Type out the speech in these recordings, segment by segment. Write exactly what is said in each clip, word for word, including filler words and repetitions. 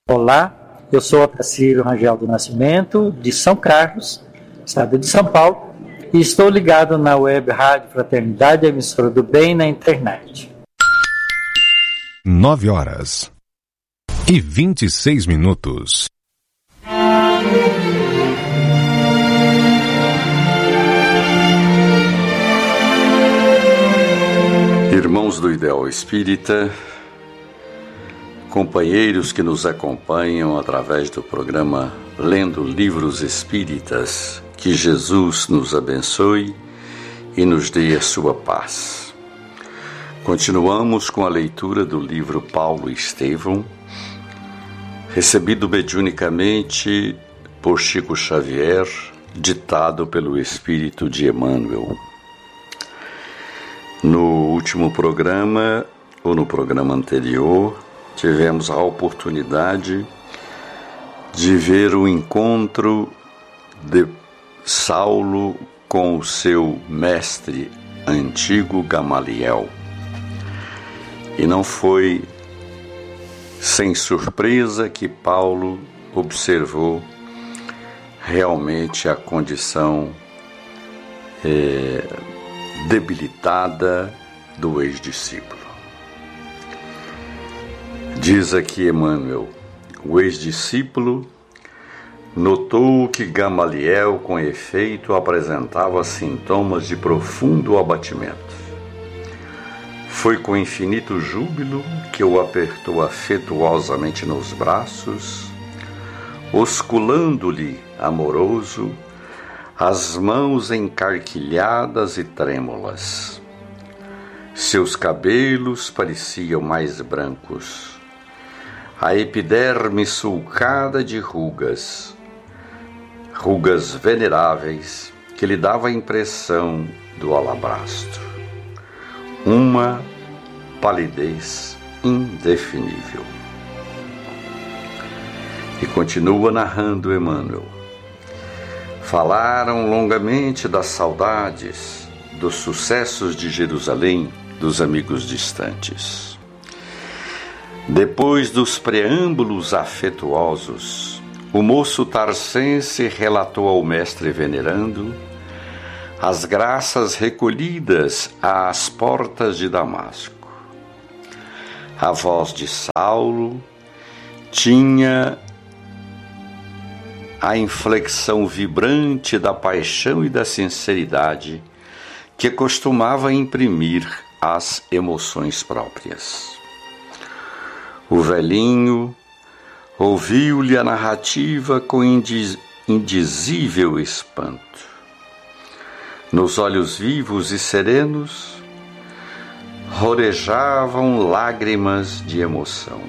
Olá, eu sou Otacílio Rangel do Nascimento, de São Carlos, estado de São Paulo, e estou ligado na web Rádio Fraternidade, emissora do bem na internet. Nove horas e vinte e seis minutos. Irmãos do Ideal Espírita, companheiros que nos acompanham através do programa Lendo Livros Espíritas, que Jesus nos abençoe e nos dê a sua paz. Continuamos com a leitura do livro Paulo e Estevão, recebido mediunicamente por Chico Xavier, ditado pelo Espírito de Emmanuel. No último programa, ou no programa anterior, tivemos a oportunidade de ver o encontro de Saulo com o seu mestre antigo Gamaliel. E não foi sem surpresa que Paulo observou realmente a condição é, debilitada do ex-discípulo. Diz aqui Emmanuel, o ex-discípulo notou que Gamaliel, com efeito, apresentava sintomas de profundo abatimento. Foi com infinito júbilo que o apertou afetuosamente nos braços, osculando-lhe, amoroso, as mãos encarquilhadas e trêmulas. Seus cabelos pareciam mais brancos, a epiderme sulcada de rugas, rugas veneráveis que lhe dava a impressão do alabastro. Uma palidez indefinível. E continua narrando Emmanuel. Falaram longamente das saudades, dos sucessos de Jerusalém, dos amigos distantes. Depois dos preâmbulos afetuosos, o moço tarcense relatou ao mestre venerando as graças recolhidas às portas de Damasco. A voz de Saulo tinha a inflexão vibrante da paixão e da sinceridade que costumava imprimir às emoções próprias. O velhinho ouviu-lhe a narrativa com indiz, indizível espanto. Nos olhos vivos e serenos rorejavam lágrimas de emoção.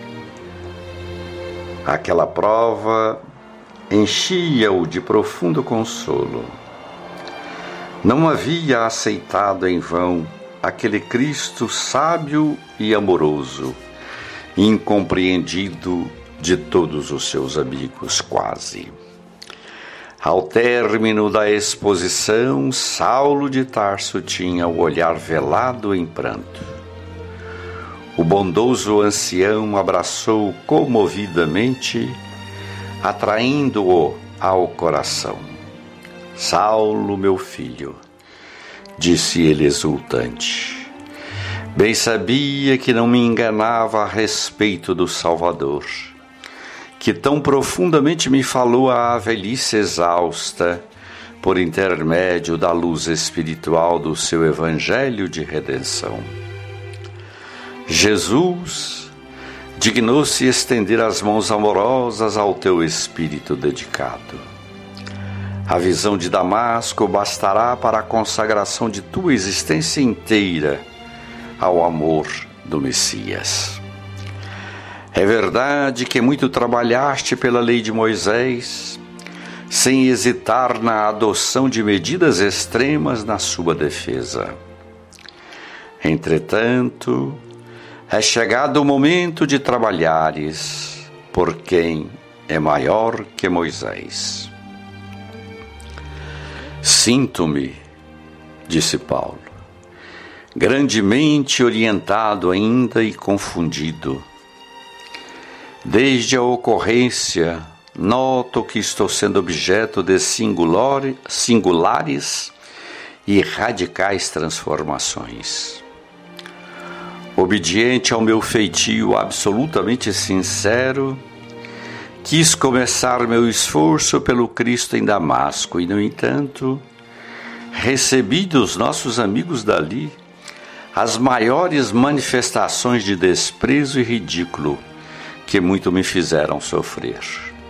Aquela prova enchia-o de profundo consolo. Não havia aceitado em vão aquele Cristo sábio e amoroso, incompreendido de todos os seus amigos, quase. Ao término da exposição, Saulo de Tarso tinha o olhar velado em pranto. O bondoso ancião abraçou comovidamente, atraindo-o ao coração. Saulo, meu filho, disse ele exultante, bem sabia que não me enganava a respeito do Salvador, que tão profundamente me falou à velhice exausta, por intermédio da luz espiritual do seu evangelho de redenção. Jesus dignou-se estender as mãos amorosas ao teu espírito dedicado. A visão de Damasco bastará para a consagração de tua existência inteira ao amor do Messias. É verdade que muito trabalhaste pela lei de Moisés, sem hesitar na adoção de medidas extremas na sua defesa. Entretanto, é chegado o momento de trabalhares por quem é maior que Moisés. Sinto-me, disse Paulo, grandemente orientado ainda e confundido. Desde a ocorrência, noto que estou sendo objeto de singular, singulares e radicais transformações. Obediente ao meu feitio absolutamente sincero, quis começar meu esforço pelo Cristo em Damasco e, no entanto, recebi dos nossos amigos dali as maiores manifestações de desprezo e ridículo que muito me fizeram sofrer.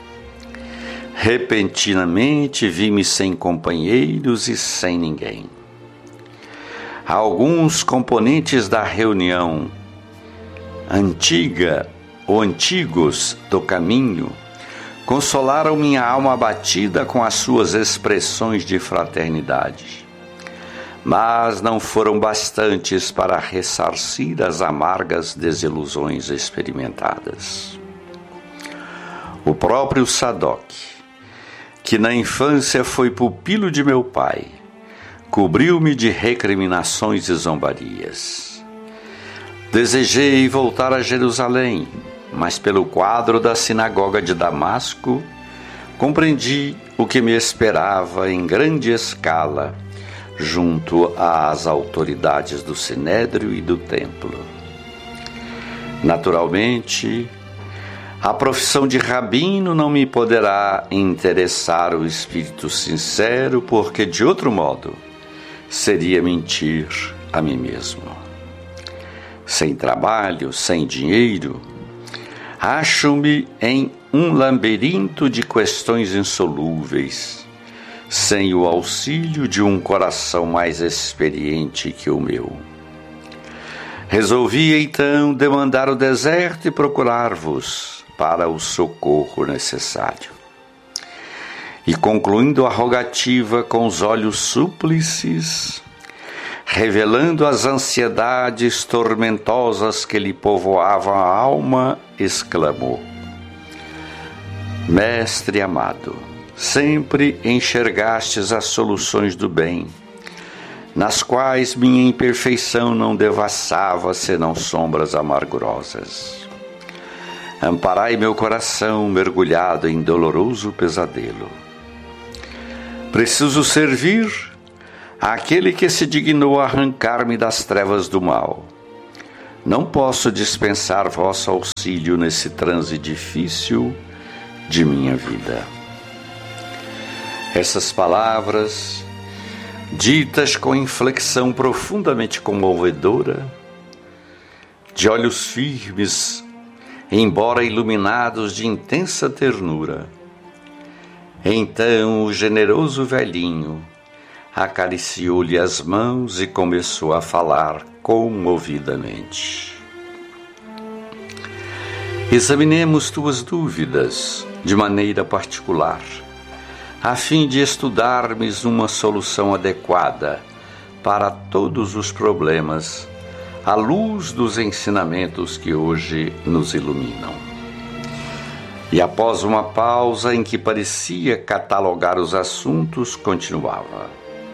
Repentinamente vi-me sem companheiros e sem ninguém. Alguns componentes da reunião antiga ou antigos do caminho consolaram minha alma abatida com as suas expressões de fraternidade, mas não foram bastantes para ressarcir as amargas desilusões experimentadas. O próprio Sadoc, que na infância foi pupilo de meu pai, cobriu-me de recriminações e zombarias. Desejei voltar a Jerusalém, mas pelo quadro da sinagoga de Damasco, compreendi o que me esperava em grande escala, junto às autoridades do Sinédrio e do Templo. Naturalmente, a profissão de rabino não me poderá interessar o espírito sincero, porque, de outro modo, seria mentir a mim mesmo. Sem trabalho, sem dinheiro, acho-me em um labirinto de questões insolúveis, sem o auxílio de um coração mais experiente que o meu. Resolvi, então, demandar o deserto e procurar-vos para o socorro necessário. E concluindo a rogativa com os olhos súplices, revelando as ansiedades tormentosas que lhe povoavam a alma, exclamou: Mestre amado, sempre enxergastes as soluções do bem, nas quais minha imperfeição não devassava senão sombras amargurosas. Amparai meu coração mergulhado em doloroso pesadelo. Preciso servir àquele que se dignou arrancar-me das trevas do mal. Não posso dispensar vosso auxílio nesse transe difícil de minha vida. Essas palavras, ditas com inflexão profundamente comovedora, de olhos firmes, embora iluminados de intensa ternura. Então o generoso velhinho acariciou-lhe as mãos e começou a falar comovidamente. Examinemos tuas dúvidas de maneira particular, a fim de estudarmos uma solução adequada para todos os problemas, à luz dos ensinamentos que hoje nos iluminam. E após uma pausa em que parecia catalogar os assuntos, continuava: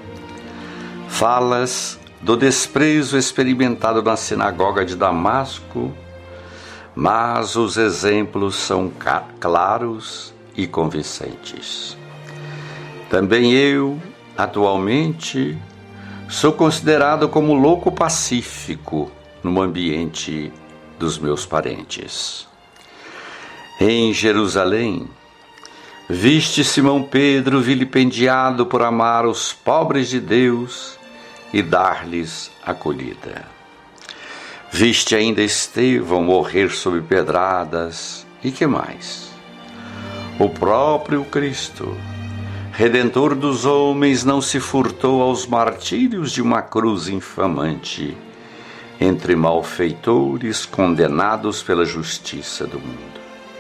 Falas do desprezo experimentado na sinagoga de Damasco, mas os exemplos são claros e convincentes. Também eu, atualmente, sou considerado como louco pacífico no ambiente dos meus parentes. Em Jerusalém, viste Simão Pedro vilipendiado por amar os pobres de Deus e dar-lhes acolhida. Viste ainda Estevão morrer sob pedradas, e que mais? O próprio Cristo, Redentor dos homens, não se furtou aos martírios de uma cruz infamante, entre malfeitores condenados pela justiça do mundo.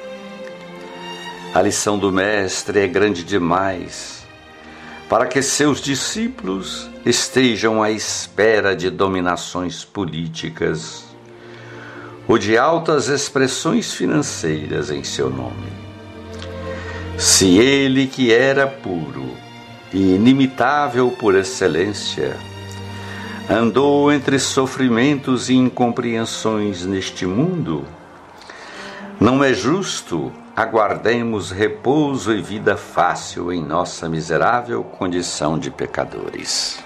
A lição do Mestre é grande demais para que seus discípulos estejam à espera de dominações políticas ou de altas expressões financeiras em seu nome. Se ele, que era puro e inimitável por excelência, andou entre sofrimentos e incompreensões neste mundo, Não é justo aguardemos repouso e vida fácil em nossa miserável condição de pecadores.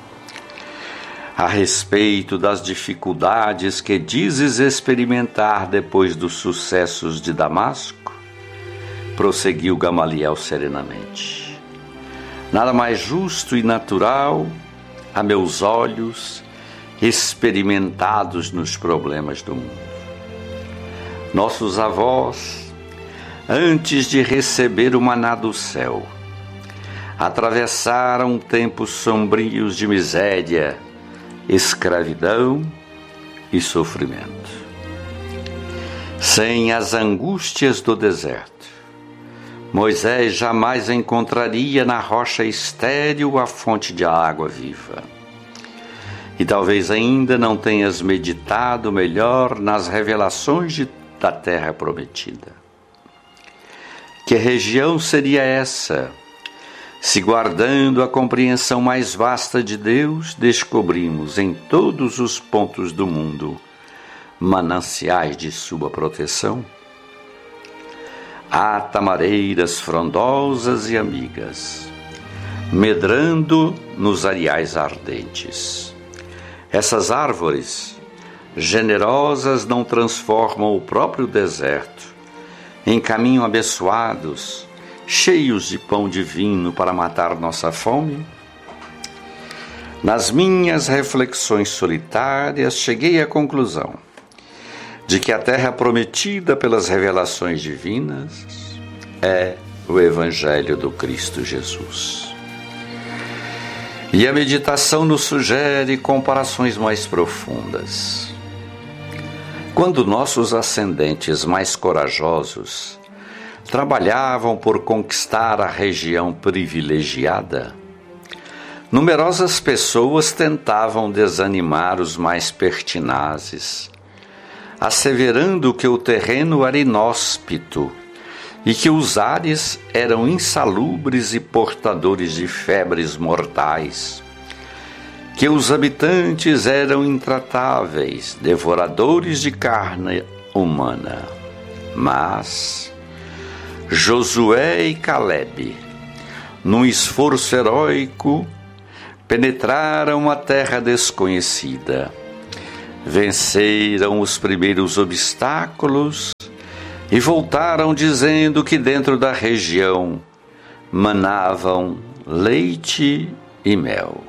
A respeito das dificuldades que dizes experimentar depois dos sucessos de Damasco, prosseguiu Gamaliel serenamente. Nada mais justo e natural, a meus olhos, experimentados nos problemas do mundo. Nossos avós, antes de receber o maná do céu, atravessaram tempos sombrios de miséria, escravidão e sofrimento. Sem as angústias do deserto, Moisés jamais encontraria na rocha estéril a fonte de água viva. E talvez ainda não tenhas meditado melhor nas revelações de, da terra prometida. Que região seria essa, se guardando a compreensão mais vasta de Deus, descobrimos em todos os pontos do mundo mananciais de sua proteção? Há tamareiras frondosas e amigas, medrando nos areais ardentes. Essas árvores generosas não transformam o próprio deserto em caminho abençoados, cheios de pão divino para matar nossa fome? Nas minhas reflexões solitárias, cheguei à conclusão de que a terra prometida pelas revelações divinas é o Evangelho do Cristo Jesus. E a meditação nos sugere comparações mais profundas. Quando nossos ascendentes mais corajosos trabalhavam por conquistar a região privilegiada, numerosas pessoas tentavam desanimar os mais pertinazes, asseverando que o terreno era inóspito e que os ares eram insalubres e portadores de febres mortais, que os habitantes eram intratáveis, devoradores de carne humana. Mas Josué e Calebe, num esforço heróico, penetraram a terra desconhecida, venceram os primeiros obstáculos e voltaram dizendo que dentro da região manavam leite e mel.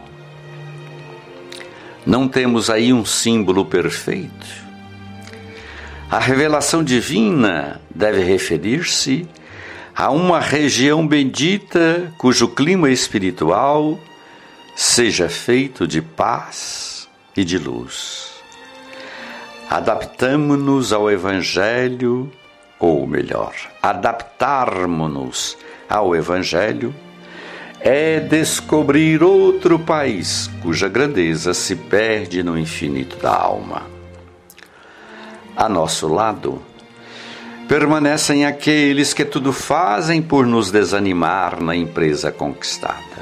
Não temos aí um símbolo perfeito? A revelação divina deve referir-se a uma região bendita cujo clima espiritual seja feito de paz e de luz. Adaptamo-nos ao Evangelho, ou melhor, adaptarmo-nos ao Evangelho é descobrir outro país cuja grandeza se perde no infinito da alma. A nosso lado, permanecem aqueles que tudo fazem por nos desanimar na empresa conquistada.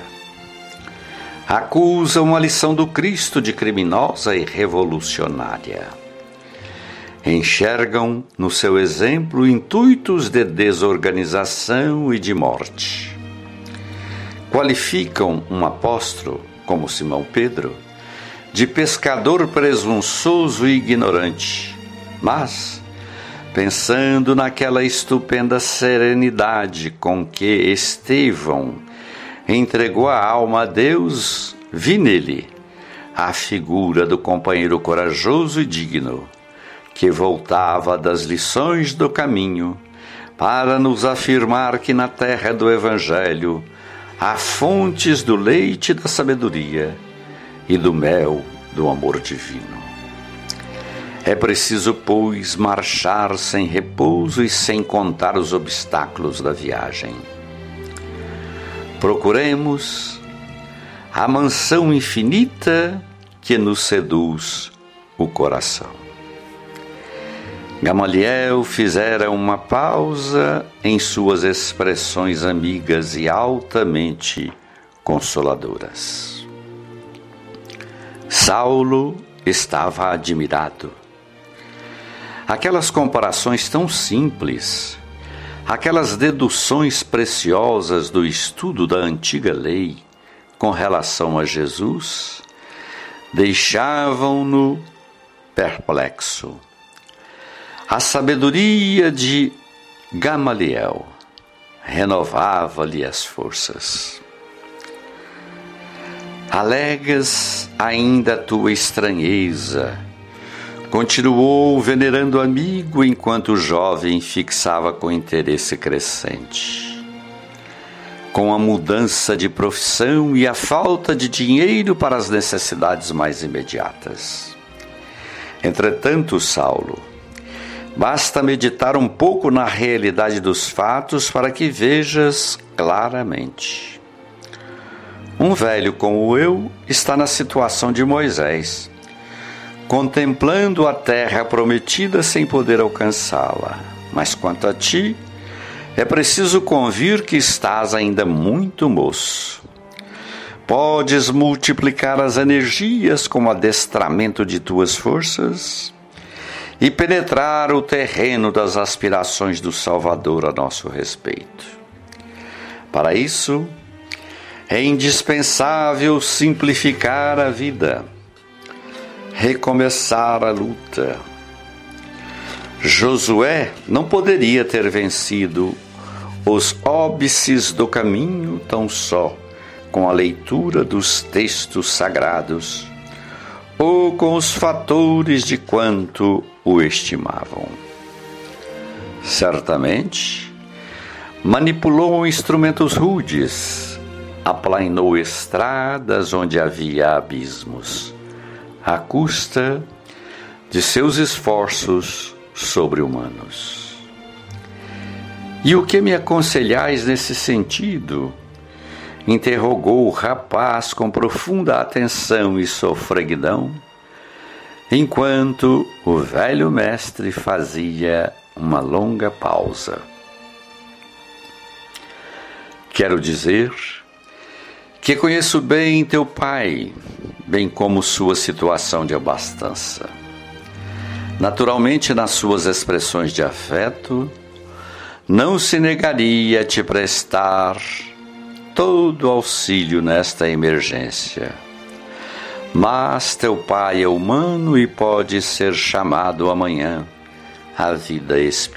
Acusam a lição do Cristo de criminosa e revolucionária. Enxergam no seu exemplo intuitos de desorganização e de morte. Qualificam um apóstolo, como Simão Pedro, de pescador presunçoso e ignorante, mas, pensando naquela estupenda serenidade com que Estevão entregou a alma a Deus, vi nele a figura do companheiro corajoso e digno, que voltava das lições do caminho para nos afirmar que na terra do Evangelho há fontes do leite da sabedoria e do mel do amor divino. É preciso, pois, marchar sem repouso e sem contar os obstáculos da viagem. Procuremos a mansão infinita que nos seduz o coração. Gamaliel fizera uma pausa em suas expressões amigas e altamente consoladoras. Saulo estava admirado. Aquelas comparações tão simples, aquelas deduções preciosas do estudo da antiga lei com relação a Jesus, deixavam-no perplexo. A sabedoria de Gamaliel renovava-lhe as forças. Alegas ainda a tua estranheza, continuou o venerando amigo enquanto o jovem fixava com interesse crescente. Com a mudança de profissão e a falta de dinheiro para as necessidades mais imediatas. Entretanto, Saulo, basta meditar um pouco na realidade dos fatos para que vejas claramente. Um velho como eu está na situação de Moisés, contemplando a terra prometida sem poder alcançá-la. Mas quanto a ti, é preciso convir que estás ainda muito moço. Podes multiplicar as energias com o adestramento de tuas forças e penetrar o terreno das aspirações do Salvador a nosso respeito. Para isso, é indispensável simplificar a vida, recomeçar a luta. Josué não poderia ter vencido os óbices do caminho tão só com a leitura dos textos sagrados ou com os fatores de quanto o estimavam. Certamente, manipulou instrumentos rudes, aplainou estradas onde havia abismos, à custa de seus esforços sobre-humanos. E o que me aconselhais nesse sentido? Interrogou o rapaz com profunda atenção e sofreguidão, enquanto o velho mestre fazia uma longa pausa. Quero dizer que conheço bem teu pai, bem como sua situação de abastança. Naturalmente, nas suas expressões de afeto, não se negaria a te prestar todo auxílio nesta emergência. Mas teu pai é humano e pode ser chamado amanhã à vida espiritual.